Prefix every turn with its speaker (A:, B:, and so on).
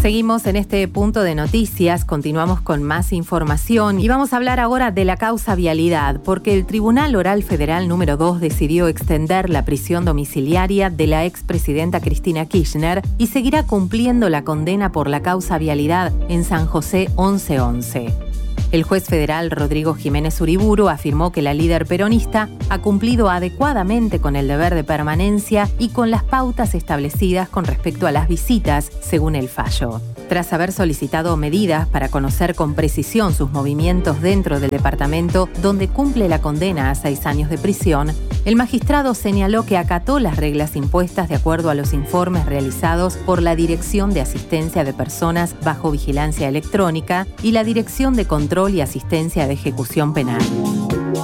A: Seguimos en este punto de noticias, continuamos con más información y vamos a hablar ahora de la causa vialidad, porque el Tribunal Oral Federal número 2 decidió extender la prisión domiciliaria de la expresidenta Cristina Kirchner y seguirá cumpliendo la condena por la causa vialidad en San José 1111. El juez federal Rodrigo Jiménez Uriburu afirmó que la líder peronista ha cumplido adecuadamente con el deber de permanencia y con las pautas establecidas con respecto a las visitas, según el fallo. Tras haber solicitado medidas para conocer con precisión sus movimientos dentro del departamento donde cumple la condena a 6 años de prisión, el magistrado señaló que acató las reglas impuestas de acuerdo a los informes realizados por la Dirección de Asistencia de Personas bajo Vigilancia Electrónica y la Dirección de Control y Asistencia de Ejecución Penal.